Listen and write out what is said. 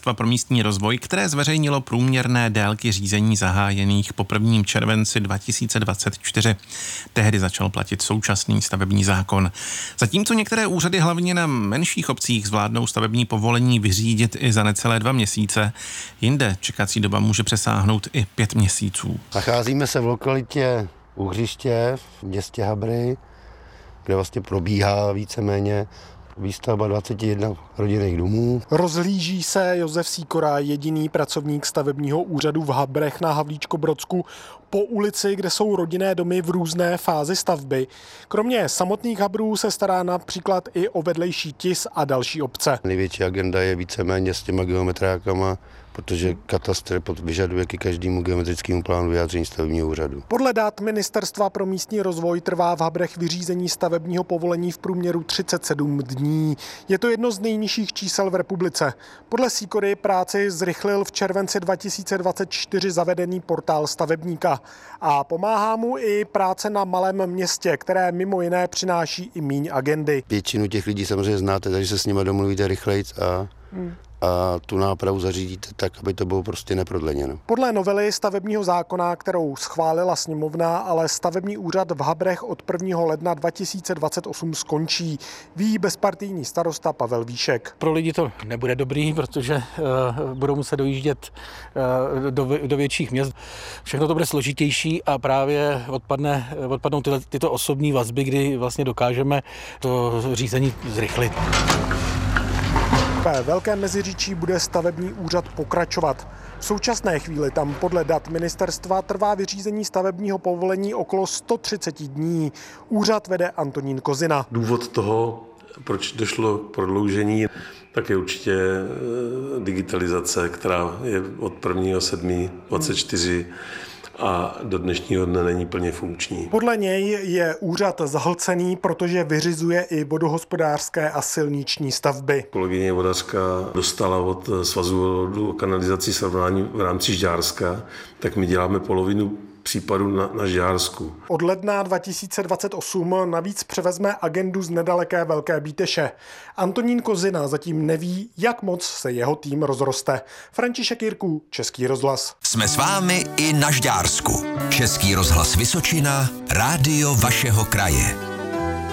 Ministerstva pro místní rozvoj, které zveřejnilo průměrné délky řízení zahájených po 1. červenci 2024. Tehdy začal platit současný stavební zákon. Zatímco některé úřady hlavně na menších obcích zvládnou stavební povolení vyřídit i za necelé 2 měsíce, jinde čekací doba může přesáhnout i 5 měsíců. Nacházíme se v lokalitě U Hřiště v městě Habry, kde vlastně probíhá víceméně výstavba 21 rodinných domů. Rozhlíží se Josef Sýkora, jediný pracovník stavebního úřadu v Habrech na Havlíčkobrodsku, po ulici, kde jsou rodinné domy v různé fázi stavby. Kromě samotných Habrů se stará například i o vedlejší Tis a další obce. Největší agenda je víceméně s těma geometrákama, protože katastr vyžaduje ke každému geometrickému plánu vyjádření stavebního úřadu. Podle dat Ministerstva pro místní rozvoj trvá v Habrech vyřízení stavebního povolení v průměru 37 dní. Je to jedno z nejnižších čísel v republice. Podle Sýkory práci zrychlil v červenci 2024 zavedený portál stavebníka. A pomáhá mu i práce na malém městě, které mimo jiné přináší i míň agendy. Většinu těch lidí samozřejmě znáte, takže se s nimi domluvíte rychlejc a tu nápravu zařídíte tak, aby to bylo prostě neprodleněno. Podle novely stavebního zákona, kterou schválila sněmovna, ale stavební úřad v Habrech od 1. ledna 2028 skončí, ví bezpartijní starosta Pavel Víšek. Pro lidi to nebude dobrý, protože budou muset dojíždět do větších měst. Všechno to bude složitější a právě odpadnou tyto osobní vazby, kdy vlastně dokážeme to řízení zrychlit. Ve Velkém Meziříčí bude stavební úřad pokračovat. V současné chvíli tam podle dat ministerstva trvá vyřízení stavebního povolení okolo 130 dní. Úřad vede Antonín Kozina. Důvod toho, proč došlo k prodloužení, tak je určitě digitalizace, která je od 1.7.24 a do dnešního dne není plně funkční. Podle něj je úřad zahlcený, protože vyřizuje i vodohospodářské a silniční stavby. Kolegyně vodařka dostala od Svazu kanalizací srovnání v rámci Žďárska, tak my děláme polovinu případů na Žďársku. Od ledna 2028 navíc převezme agendu z nedaleké Velké Bíteše. Antonín Kozina zatím neví, jak moc se jeho tým rozroste. František Jirků, Český rozhlas. Jsme s vámi i na Žďársku. Český rozhlas Vysočina, rádio vašeho kraje.